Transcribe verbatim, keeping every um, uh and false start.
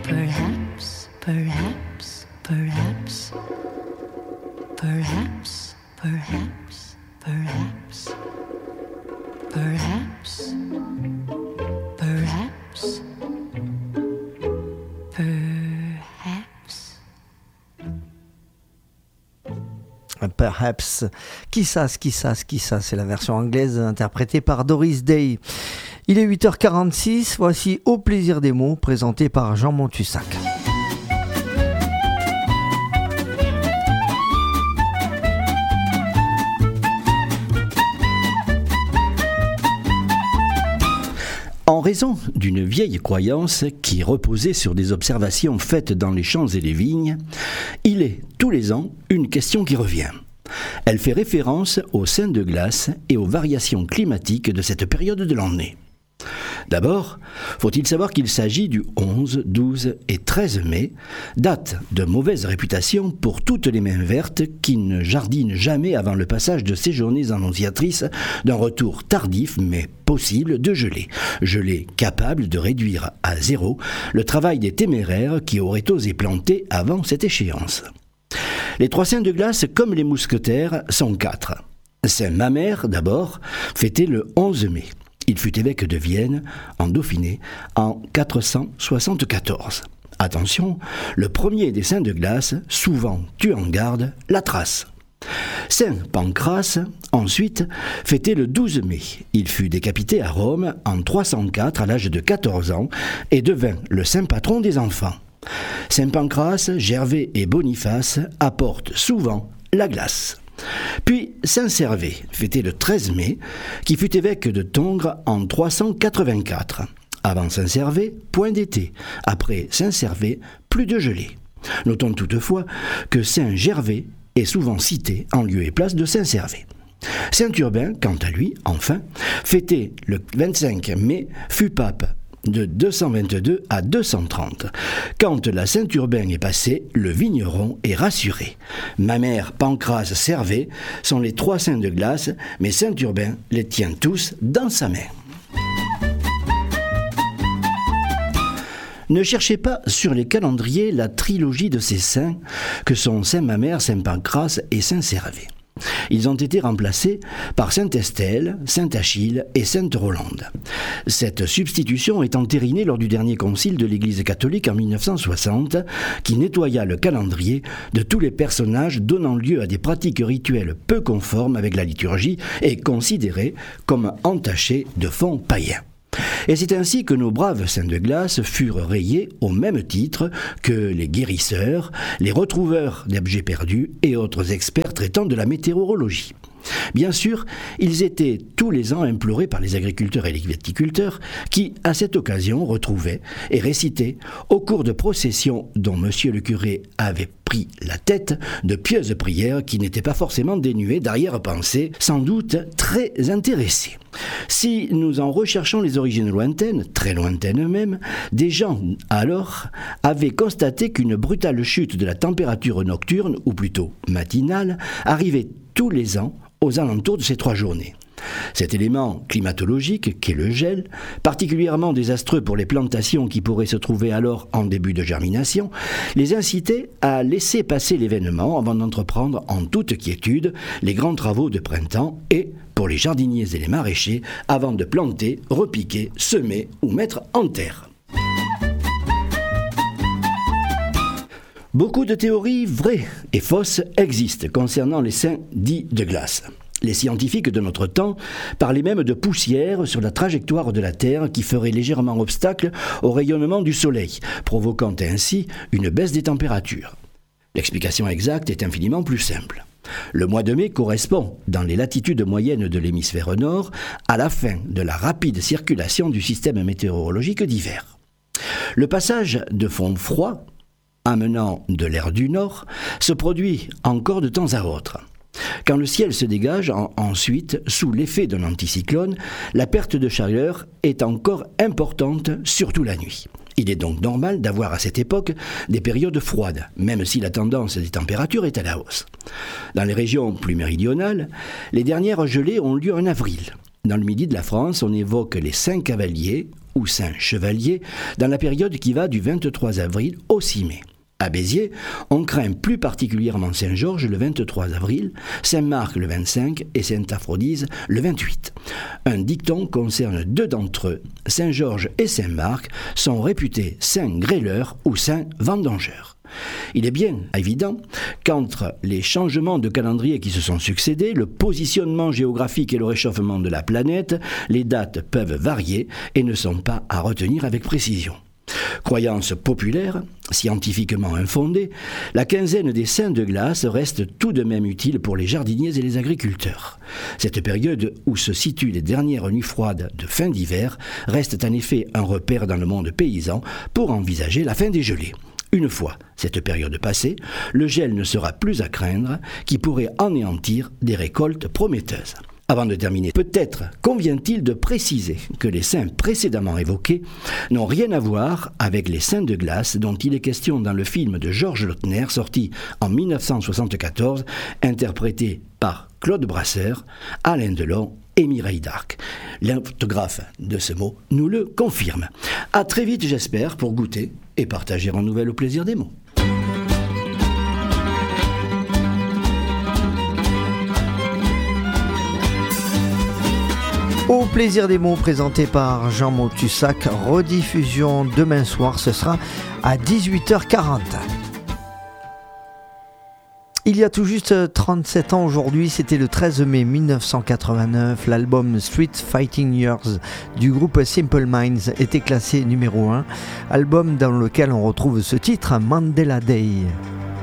Perhaps, perhaps, perhaps, perhaps, perhaps, perhaps, perhaps, perhaps, perhaps. Perhaps. Qui ça, qui ça, qui ça, c'est la version anglaise interprétée par Doris Day. Il est huit heures quarante-six, voici Au plaisir des mots, présenté par Jean Montussac. En raison d'une vieille croyance qui reposait sur des observations faites dans les champs et les vignes, il est, tous les ans, une question qui revient. Elle fait référence aux seins de glace et aux variations climatiques de cette période de l'année. D'abord, faut-il savoir qu'il s'agit du onze, douze et treize mai, date de mauvaise réputation pour toutes les mains vertes qui ne jardinent jamais avant le passage de ces journées annonciatrices d'un retour tardif mais possible de gelée. Gelée capable de réduire à zéro le travail des téméraires qui auraient osé planter avant cette échéance. Les trois saints de glace, comme les mousquetaires, sont quatre. Saint Mamère, d'abord, fêté le onze mai. Il fut évêque de Vienne, en Dauphiné, en quatre cent soixante-quatorze. Attention, le premier des saints de glace, souvent tue en garde, la trace. Saint Pancrace, ensuite, fêté le douze mai. Il fut décapité à Rome en trois cent quatre à l'âge de quatorze ans et devint le saint patron des enfants. Saint Pancrace, Gervais et Boniface apportent souvent la glace. Puis Saint Servais, fêté le treize mai, qui fut évêque de Tongres en trois cent quatre-vingt-quatre. Avant Saint Servais, point d'été. Après Saint Servais, plus de gelée. Notons toutefois que Saint Gervais est souvent cité en lieu et place de Saint Servais. Saint Urbain, quant à lui, enfin, fêté le vingt-cinq mai, fut pape de deux cent vingt-deux à deux cent trente. Quand la Saint-Urbain est passée, le vigneron est rassuré. Mamère, Pancrace, Servais sont les trois saints de glace, mais Saint-Urbain les tient tous dans sa main. Ne cherchez pas sur les calendriers la trilogie de ces saints que sont Saint Mamère, Saint Pancrace et Saint Servais. Ils ont été remplacés par Sainte Estelle, Sainte Achille et Sainte Rolande. Cette substitution est entérinée lors du dernier concile de l'Église catholique en mille neuf cent soixante, qui nettoya le calendrier de tous les personnages donnant lieu à des pratiques rituelles peu conformes avec la liturgie et considérées comme entachées de fond païen. Et c'est ainsi que nos braves saints de glace furent rayés au même titre que les guérisseurs, les retrouveurs d'objets perdus et autres experts traitant de la météorologie. Bien sûr, ils étaient tous les ans implorés par les agriculteurs et les viticulteurs qui, à cette occasion, retrouvaient et récitaient, au cours de processions dont monsieur le curé avait pris la tête, de pieuses prières qui n'étaient pas forcément dénuées d'arrière-pensées, sans doute très intéressées. Si nous en recherchons les origines lointaines, très lointaines même, des gens, alors, avaient constaté qu'une brutale chute de la température nocturne, ou plutôt matinale, arrivait tous les ans aux alentours de ces trois journées. Cet élément climatologique, qu'est le gel, particulièrement désastreux pour les plantations qui pourraient se trouver alors en début de germination, les incitait à laisser passer l'événement avant d'entreprendre en toute quiétude les grands travaux de printemps et, pour les jardiniers et les maraîchers, avant de planter, repiquer, semer ou mettre en terre. Beaucoup de théories vraies et fausses existent concernant les saints dits de glace. Les scientifiques de notre temps parlaient même de poussière sur la trajectoire de la Terre qui ferait légèrement obstacle au rayonnement du Soleil, provoquant ainsi une baisse des températures. L'explication exacte est infiniment plus simple. Le mois de mai correspond, dans les latitudes moyennes de l'hémisphère nord, à la fin de la rapide circulation du système météorologique d'hiver. Le passage de fond froid, amenant de l'air du nord, se produit encore de temps à autre. Quand le ciel se dégage, en, ensuite, sous l'effet d'un anticyclone, la perte de chaleur est encore importante, surtout la nuit. Il est donc normal d'avoir à cette époque des périodes froides, même si la tendance des températures est à la hausse. Dans les régions plus méridionales, les dernières gelées ont lieu en avril. Dans le midi de la France, on évoque les Saints Cavaliers ou saint chevalier dans la période qui va du vingt-trois avril au six mai. À Béziers, on craint plus particulièrement Saint Georges le vingt-trois avril, Saint Marc le vingt-cinq et Sainte Aphrodise le vingt-huit. Un dicton concerne deux d'entre eux. Saint Georges et Saint Marc sont réputés saints grêleurs ou saints vendangeurs. Il est bien évident qu'entre les changements de calendrier qui se sont succédés, le positionnement géographique et le réchauffement de la planète, les dates peuvent varier et ne sont pas à retenir avec précision. Croyance populaire, scientifiquement infondée, la quinzaine des saints de glace reste tout de même utile pour les jardiniers et les agriculteurs. Cette période où se situent les dernières nuits froides de fin d'hiver reste en effet un repère dans le monde paysan pour envisager la fin des gelées. Une fois cette période passée, le gel ne sera plus à craindre, qui pourrait anéantir des récoltes prometteuses. Avant de terminer, peut-être convient-il de préciser que les saints précédemment évoqués n'ont rien à voir avec les saints de glace dont il est question dans le film de Georges Lautner sorti en dix-neuf cent soixante-quatorze, interprété par Claude Brasseur, Alain Delon et Mireille d'Arc. L'orthographe de ce mot nous le confirme. À très vite, j'espère, pour goûter et partager en nouvelles au plaisir des mots. Au plaisir des mots, présenté par Jean Motussac, rediffusion demain soir, ce sera à dix-huit heures quarante. Il y a tout juste trente-sept ans aujourd'hui, c'était le treize mai mille neuf cent quatre-vingt-neuf, l'album Street Fighting Years du groupe Simple Minds était classé numéro un, album dans lequel on retrouve ce titre, Mandela Day.